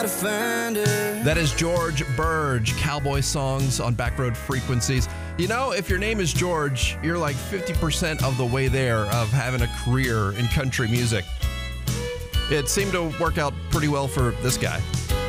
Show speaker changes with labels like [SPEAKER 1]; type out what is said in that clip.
[SPEAKER 1] That is George Burge, Cowboy Songs on Backroad Frequencies. You know, if your name is George, you're like 50% of the way there of having a career in country music. It seemed to work out pretty well for this guy.